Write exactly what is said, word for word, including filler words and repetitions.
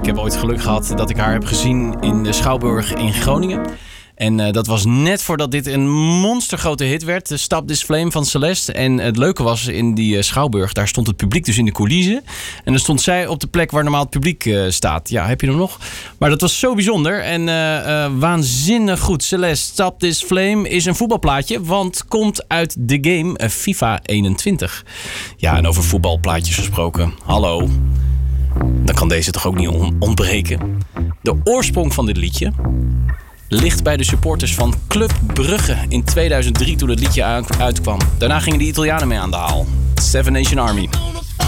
heb ooit geluk gehad dat ik haar heb gezien in de Schouwburg in Groningen. En uh, dat was net voordat dit een monstergrote hit werd. De Stop This Flame van Celeste. En het leuke was, in die uh, Schouwburg, daar stond het publiek dus in de coulissen. En dan stond zij op de plek waar normaal het publiek uh, staat. Ja, heb je hem nog? Maar dat was zo bijzonder. En uh, uh, waanzinnig goed. Celeste, Stop This Flame is een voetbalplaatje. Want komt uit de game uh, FIFA eenentwintig. Ja, en over voetbalplaatjes gesproken. Hallo. Dan kan deze toch ook niet on- ontbreken. De oorsprong van dit liedje ligt bij de supporters van Club Brugge in tweeduizend drie toen het liedje uitkwam. Daarna gingen de Italianen mee aan de haal. Seven Nation Army.